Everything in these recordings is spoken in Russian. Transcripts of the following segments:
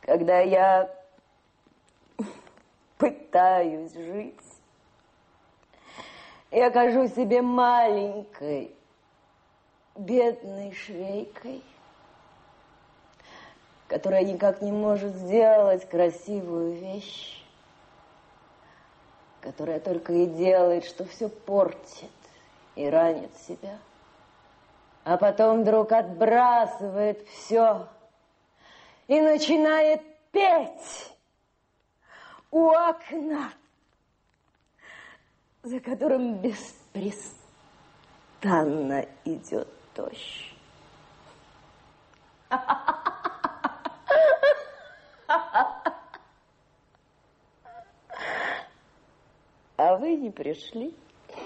когда я пытаюсь жить, я кажу себе маленькой, бедной швейкой, которая никак не может сделать красивую вещь, которая только и делает, что все портит и ранит себя, а потом вдруг отбрасывает все и начинает петь у окна, за которым беспрестанно идет дождь. А вы не пришли.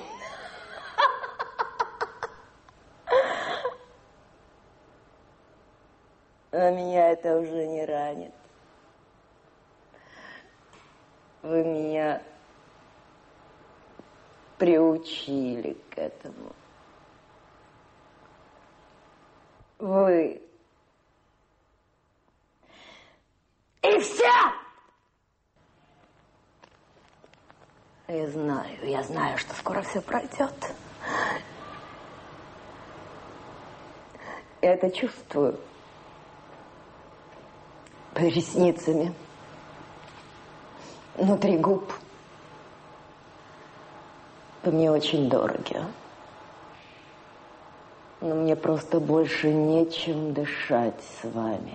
А меня это уже не ранит. Вы меня приучили к этому. Вы. И все! Я знаю, что скоро все пройдет. Я это чувствую. Под ресницами. Внутри губ. Вы мне очень дороги. Но мне просто больше нечем дышать с вами.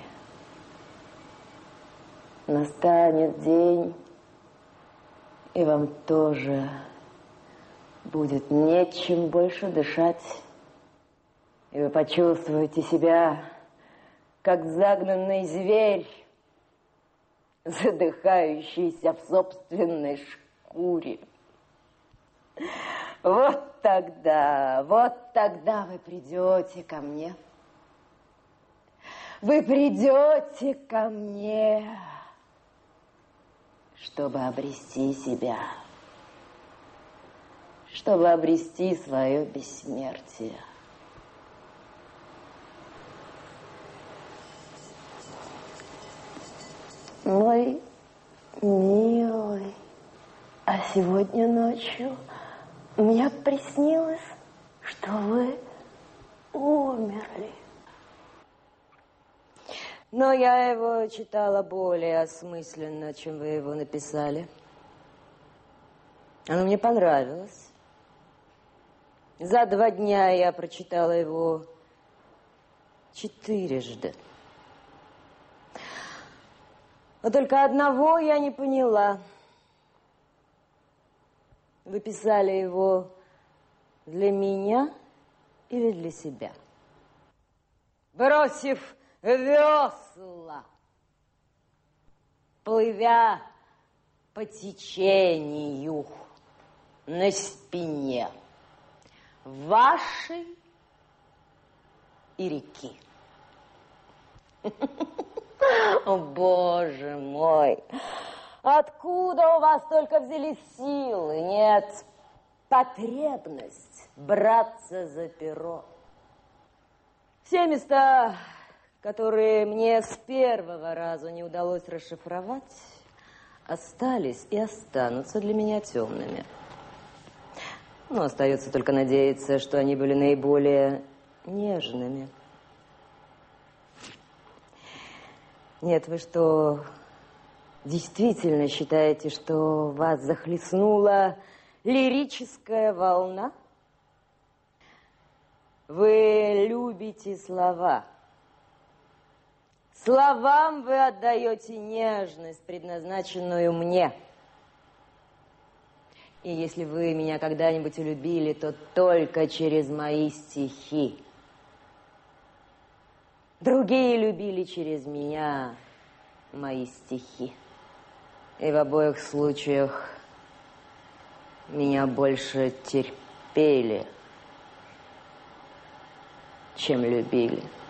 Настанет день, и вам тоже будет нечем больше дышать. И вы почувствуете себя, как загнанный зверь, задыхающийся в собственной шкуре. Вот тогда вы придете ко мне. Вы придете ко мне, чтобы обрести себя, чтобы обрести свое бессмертие. Мой милый, а сегодня ночью мне приснилось, что вы умерли. Но я его читала более осмысленно, чем вы его написали. Оно мне понравилось. За 2 дня я прочитала его 4. Но только одного я не поняла. Вы писали его для меня или для себя? Бросив весла, плывя по течению на спине вашей и реки. О, Боже мой! Откуда у вас только взялись силы? Нет, потребность браться за перо. Все места, которые мне с первого раза не удалось расшифровать, остались и останутся для меня темными. Но остается только надеяться, что они были наиболее нежными. Нет, вы что, действительно считаете, что вас захлестнула лирическая волна? Вы любите слова. Словам вы отдаете нежность, предназначенную мне. И если вы меня когда-нибудь улюбили, то только через мои стихи. Другие любили через меня мои стихи. И в обоих случаях меня больше терпели, чем любили.